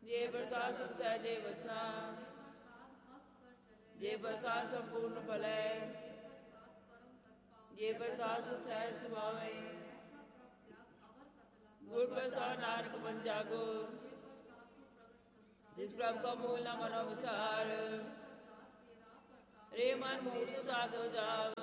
ਜੇ ਪ੍ਰਸਾਦ ਸੁਖ ਸਹਿਜੇ ਵਸਨਾ, ਜੇ ਪ੍ਰਸਾਦ ਸੰਪੂਰਨ ਭਲੈ, ਜੇ ਪ੍ਰਸਾਦ ਸੁਖ ਸਹਿਜ ਸੁਭਾਵੈ, ਗੁਰ ਪ੍ਰਸਾਦ ਨਾਨਕ ਪੰਜਾ ਗੁਰ, ਜਿਸ ਪ੍ਰਭ ਕਾ ਮੂਲ ਨਾ ਮਨੋ ਵਿਸਾਰ, ਰੇ ਮਨ ਮੂਰਤ ਤਾਦੋ ਜਾਵ,